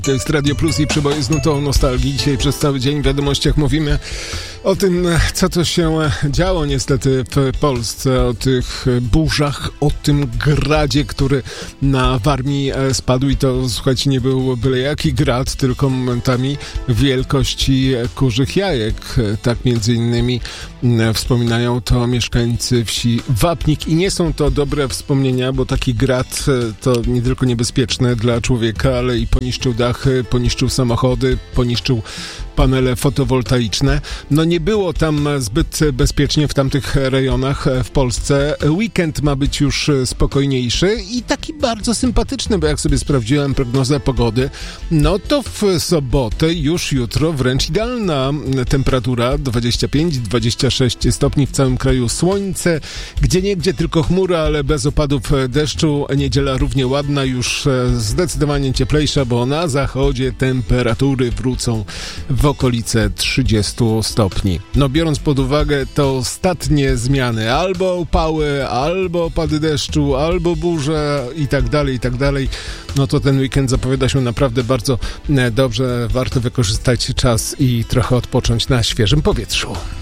To jest Radio Plus i Przeboje z nutą nostalgii. Dzisiaj przez cały dzień w wiadomościach mówimy o tym, co to się działo niestety w Polsce, o tych burzach, o tym gradzie, który na Warmii spadł i to, słuchajcie, nie był byle jaki grad, tylko momentami wielkości kurzych jajek. Tak między innymi wspominają to mieszkańcy wsi Wapnik i nie są to dobre wspomnienia, bo taki grad to nie tylko niebezpieczne dla człowieka, ale i poniszczył dachy, poniszczył samochody, poniszczył panele fotowoltaiczne. No nie było tam zbyt bezpiecznie w tamtych rejonach w Polsce. Weekend ma być już spokojniejszy i taki bardzo sympatyczny, bo jak sobie sprawdziłem prognozę pogody, no to w sobotę, już jutro, wręcz idealna temperatura, 25-26 stopni w całym kraju, słońce, gdzieniegdzie tylko chmury, ale bez opadów deszczu. Niedziela równie ładna, już zdecydowanie cieplejsza, bo na zachodzie temperatury wrócą w okolice 30 stopni. No biorąc pod uwagę te ostatnie zmiany, albo upały, albo opady deszczu, albo burze i tak dalej, no to ten weekend zapowiada się naprawdę bardzo dobrze. Warto wykorzystać czas i trochę odpocząć na świeżym powietrzu.